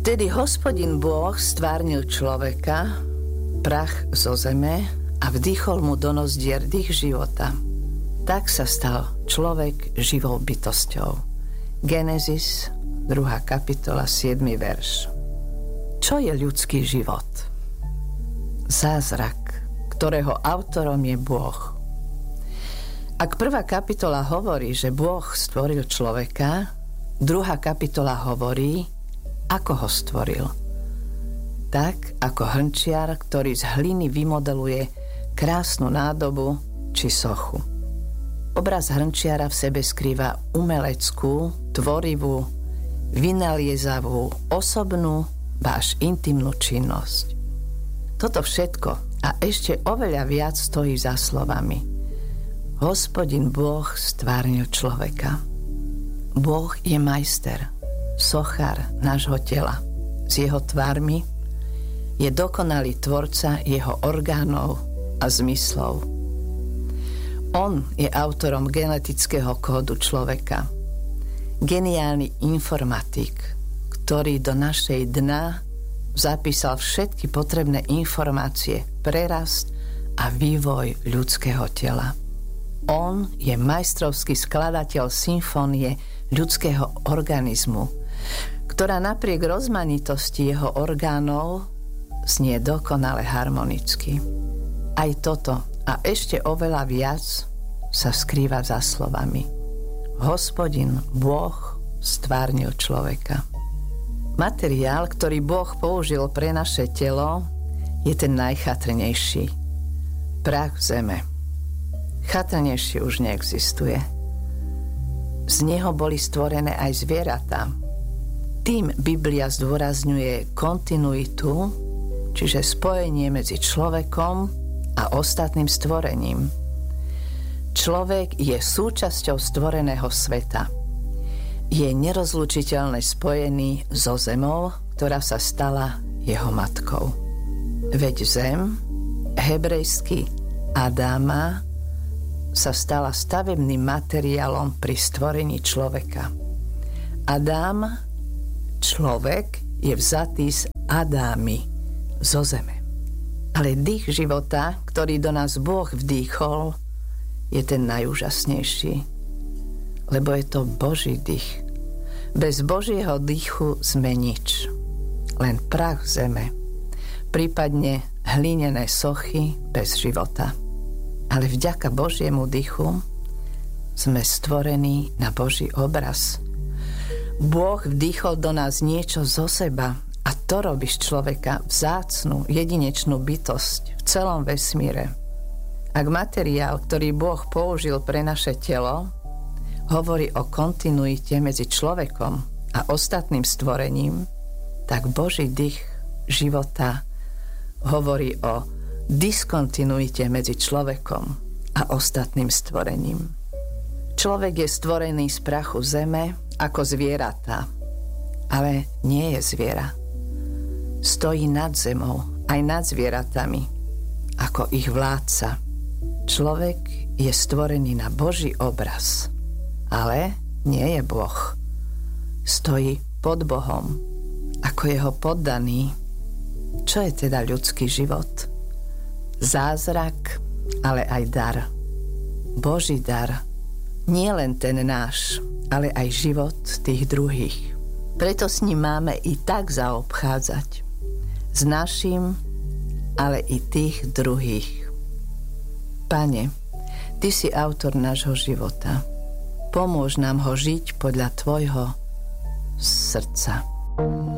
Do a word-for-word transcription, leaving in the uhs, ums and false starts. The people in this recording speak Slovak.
Vtedy Hospodin Boh stvárnil človeka, prach zo zeme, a vdýchol mu do nozdier dých života. Tak sa stal človek živou bytosťou. Genesis, druhá kapitola, siedmy verš. Čo je ľudský život? Zázrak, ktorého autorom je Boh. Ak prvá kapitola hovorí, že Boh stvoril človeka, druhá kapitola hovorí, ako ho stvoril. Tak, ako hrnčiar, ktorý z hliny vymodeluje krásnu nádobu či sochu. Obraz hrnčiara v sebe skrýva umeleckú, tvorivú, vynaliezavú, osobnú, ba až intimnú činnosť. Toto všetko a ešte oveľa viac stojí za slovami. Hospodin Boh stvárnil človeka. Boh je majster, sochár nášho tela. S jeho tvármi je dokonalý tvorca jeho orgánov a zmyslov. On je autorom genetického kódu človeka. Geniálny informatik, ktorý do našej dna zapísal všetky potrebné informácie, prerast a vývoj ľudského tela. On je majstrovský skladateľ symfónie ľudského organizmu, ktorá napriek rozmanitosti jeho orgánov znie dokonale harmonicky. Aj toto a ešte oveľa viac sa skrýva za slovami. Hospodin Boh stvárnil človeka. Materiál, ktorý Boh použil pre naše telo, je ten najchatrnejší. Prach zeme. Chatrnejší už neexistuje. Z neho boli stvorené aj zvieratá. Tým Biblia zdôrazňuje kontinuitu, čiže spojenie medzi človekom a ostatným stvorením. Človek je súčasťou stvoreného sveta. Je nerozlučiteľne spojený so zemou, ktorá sa stala jeho matkou. Veď zem, hebrejsky Adáma, sa stala stavebným materiálom pri stvorení človeka. Adám, človek, je vzatý z Adámy, zo zeme. Ale dých života, ktorý do nás Boh vdýchol, je ten najúžasnejší. Lebo je to Boží dých. Bez Božieho dýchu sme nič. Len prach zeme. Prípadne hlinené sochy bez života. Ale vďaka Božiemu dýchu sme stvorení na Boží obraz. Boh vdýchol do nás niečo zo seba a to robí z človeka vzácnu, jedinečnú bytosť v celom vesmíre. Ak materiál, ktorý Boh použil pre naše telo, hovorí o kontinuite medzi človekom a ostatným stvorením, tak Boží dých života hovorí o diskontinuite medzi človekom a ostatným stvorením. Človek je stvorený z prachu zeme ako zvieratá, ale nie je zviera. Stojí nad zemou, aj nad zvieratami, ako ich vládca. Človek je stvorený na Boží obraz, ale nie je Boh. Stojí pod Bohom, ako jeho poddaný. Čo je teda ľudský život? Zázrak, ale aj dar. Boží dar. Nie len ten náš, ale aj život tých druhých. Preto s ním máme i tak zaobchádzať. S našim, ale i tých druhých. Pane, Ty si autor nášho života. Pomôž nám ho žiť podľa Tvojho srdca.